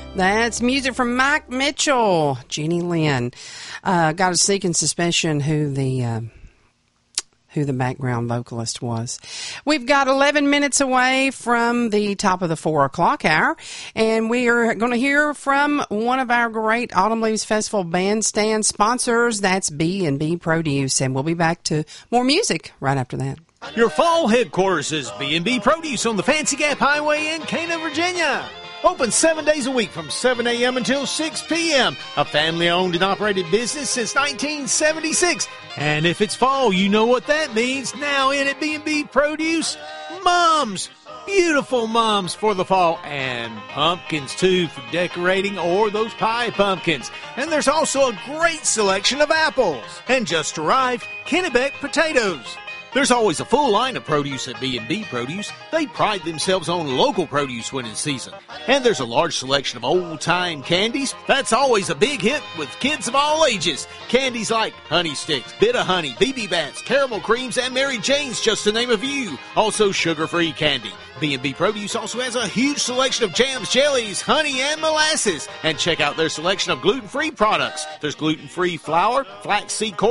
That's music from Mike Mitchell. Jenny Lynn got a seeking suspicion who the background vocalist was. We've got 11 minutes away from the top of the 4 o'clock hour, and we are going to hear from one of our great Autumn Leaves Festival bandstand sponsors. That's B&B Produce, and we'll be back to more music right after that. Your fall headquarters is B&B Produce on the Fancy Gap Highway in Cana, Virginia. Open 7 days a week from 7 a.m. until 6 p.m. A family-owned and operated business since 1976. And if it's fall, you know what that means. Now in at B&B Produce, mums. Beautiful mums for the fall. And pumpkins, too, for decorating, or those pie pumpkins. And there's also a great selection of apples. And just arrived, Kennebec potatoes. There's always a full line of produce at B&B Produce. They pride themselves on local produce when in season. And there's a large selection of old-time candies. That's always a big hit with kids of all ages. Candies like Honey Sticks, Bit of Honey, BB Bats, Caramel Creams, and Mary Jane's, just to name a few. Also sugar-free candy. B&B Produce also has a huge selection of jams, jellies, honey, and molasses. And check out their selection of gluten-free products. There's gluten-free flour, flaxseed corn,